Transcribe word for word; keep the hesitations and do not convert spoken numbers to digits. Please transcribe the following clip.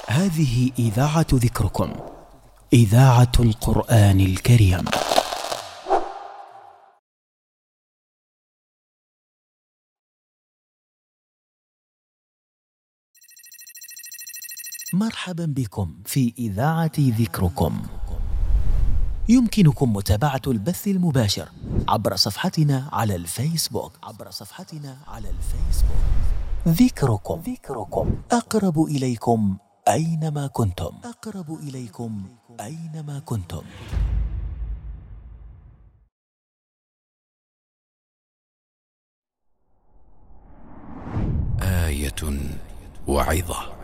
هذه إذاعة ذكركم، إذاعة القرآن الكريم. مرحبا بكم في إذاعة ذكركم. يمكنكم متابعة البث المباشر عبر صفحتنا على الفيسبوك عبر صفحتنا على الفيسبوك ذكركم. ذكركم أقرب إليكم أينما كنتم. أقرب إليكم أينما كنتم. آية وعظة.